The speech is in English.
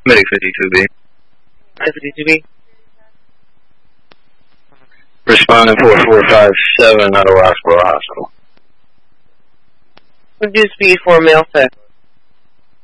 Medic 52B. 52B. Responding 4457 out of Roxborough Hospital. Reduce speed for male 6.